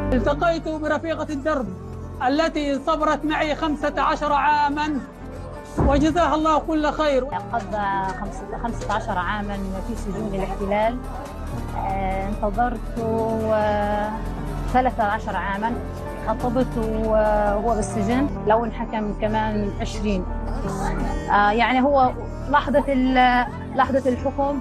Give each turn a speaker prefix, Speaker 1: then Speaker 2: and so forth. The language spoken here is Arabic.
Speaker 1: التقيت برفيقة الدرب التي صبرت معي 15 عاما وجزاها الله كل خير.
Speaker 2: قضى 15 عاما في سجون الاحتلال. انتظرت 13 عاما. خطبت وهو بالسجن، لو انحكم كمان 20. يعني هو لحظة الحكم